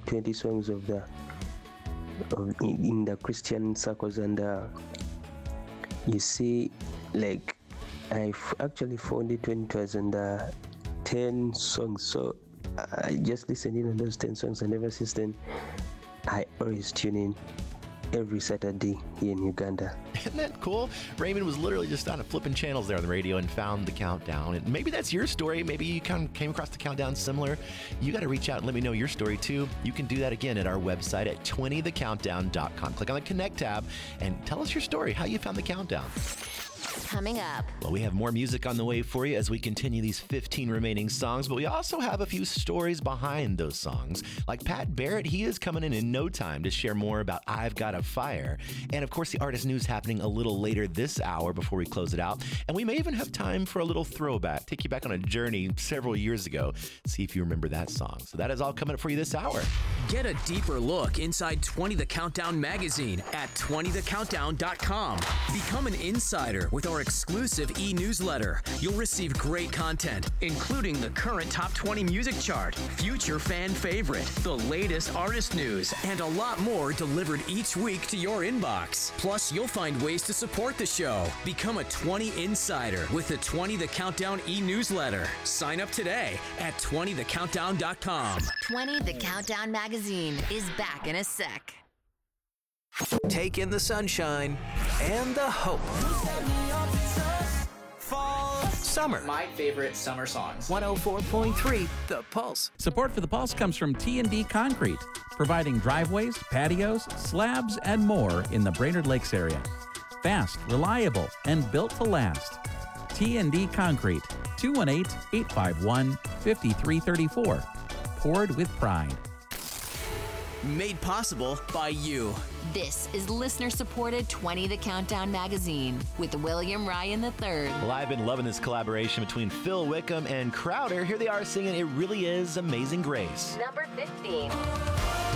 20 songs in the Christian circles, and you see, like, I actually found it when it was in the 10 songs. So I just listened in on those 10 songs, and ever since then, I always tune in every Saturday here in Uganda. Isn't that cool? Raymond was literally just on flipping channels there on the radio and found the countdown. And maybe that's your story. Maybe you kind of came across the countdown similar. You got to reach out and let me know your story too. You can do that again at our website at 20thecountdown.com. Click on the Connect tab and tell us your story, how you found the countdown. Coming up. Well, we have more music on the way for you as we continue these 15 remaining songs, but we also have a few stories behind those songs. Like Pat Barrett, he is coming in no time to share more about I've Got a Fire. And of course, the artist news happening a little later this hour before we close it out. And we may even have time for a little throwback, take you back on a journey several years ago, see if you remember that song. So that is all coming up for you this hour. Get a deeper look inside 20 The Countdown magazine at 20thecountdown.com. Become an insider with our exclusive e-newsletter. You'll receive great content, including the current top 20 music chart, future fan favorite, the latest artist news, and a lot more delivered each week to your inbox. Plus, you'll find ways to support the show. Become a 20 insider with the 20 The Countdown e-newsletter. Sign up today at 20thecountdown.com. 20 The Countdown magazine is back in a sec. Take in the sunshine and the hope. Fall, summer. My favorite summer songs. 104.3 The Pulse. Support for The Pulse comes from T&D Concrete, providing driveways, patios, slabs, and more in the Brainerd Lakes area. Fast, reliable, and built to last. T&D Concrete, 218-851-5334. Poured with pride. Made possible by you. This is listener-supported 20 The Countdown magazine with William Ryan III. Well, I've been loving this collaboration between Phil Wickham and Crowder. Here they are singing It Really Is Amazing Grace. Number 15.